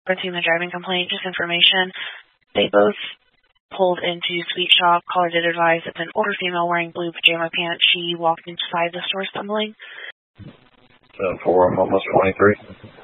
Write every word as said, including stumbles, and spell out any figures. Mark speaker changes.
Speaker 1: printing the driving complaint, just information. They both pulled into Sweet Shop. Caller did advise that an older female wearing blue pajama pants, she walked inside the store stumbling.
Speaker 2: Uh, for almost twenty-three.